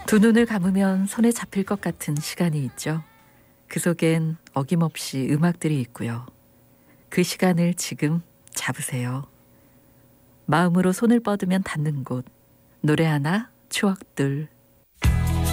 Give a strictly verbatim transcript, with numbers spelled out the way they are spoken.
두 눈을 감으면 손에 잡힐 것 같은 시간이 있죠. 그 속엔 어김없이 음악들이 있고요. 그 시간을 지금 잡으세요. 마음으로 손을 뻗으면 닿는 곳, 노래 하나, 추억들.